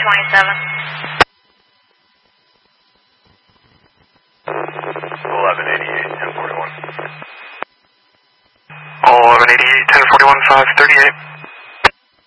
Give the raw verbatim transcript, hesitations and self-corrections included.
twenty-seven. eleven eighty-eight, ten forty-one. eleven eighty-eight, ten forty-one, five thirty-eight.